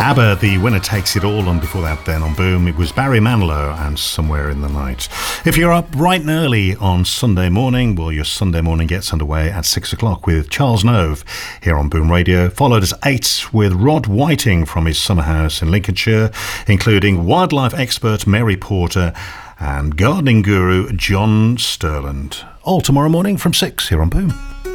ABBA, The Winner Takes It All, and before that then on Boom it was Barry Manilow and Somewhere in the Night. If you're up bright and early on Sunday morning, well, your Sunday morning gets underway at 6 o'clock with Charles Nove here on Boom Radio, followed at 8 with Rod Whiting from his summer house in Lincolnshire, including wildlife expert Mary Porter and gardening guru John Sterland. All tomorrow morning from 6 here on Boom.